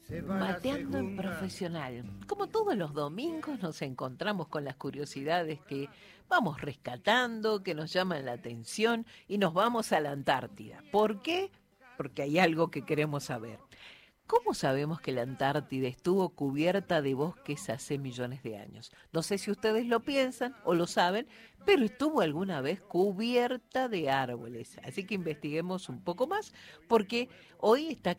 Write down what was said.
Mateando en Profesional. Como todos los domingos nos encontramos con las curiosidades que vamos rescatando, que nos llaman la atención y nos vamos a la Antártida. ¿Por qué? Porque hay algo que queremos saber. ¿Cómo sabemos que la Antártida estuvo cubierta de bosques hace millones de años? No sé si ustedes lo piensan o lo saben, pero estuvo alguna vez cubierta de árboles. Así que investiguemos un poco más, porque hoy está